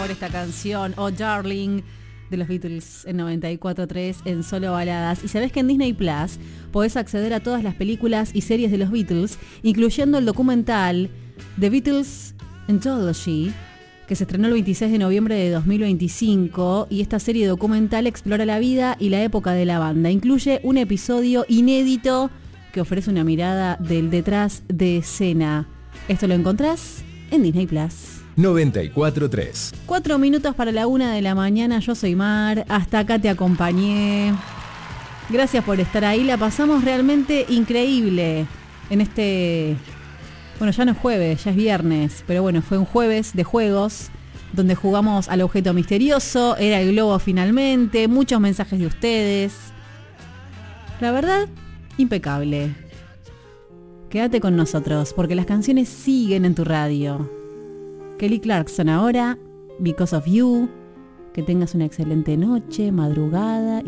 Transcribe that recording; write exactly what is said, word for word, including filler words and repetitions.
amor esta canción, Oh Darling, de los Beatles en noventa y cuatro punto tres en Solo Baladas. Y sabés que en Disney Plus podés acceder a todas las películas y series de los Beatles, incluyendo el documental The Beatles Anthology, que se estrenó el veintiséis de noviembre de dos mil veinticinco, y esta serie documental explora la vida y la época de la banda. Incluye un episodio inédito que ofrece una mirada del detrás de escena. Esto lo encontrás en Disney Plus. noventa y cuatro punto tres. Cuatro minutos para la una de la mañana. Yo soy Mar. Hasta acá te acompañé. Gracias por estar ahí. La pasamos realmente increíble en este... Bueno, ya no es jueves, ya es viernes. Pero bueno, fue un jueves de juegos donde jugamos al objeto misterioso. Era el globo finalmente. Muchos mensajes de ustedes. La verdad, impecable. Quédate con nosotros porque las canciones siguen en tu radio. Kelly Clarkson ahora, Because of You. Que tengas una excelente noche, madrugada.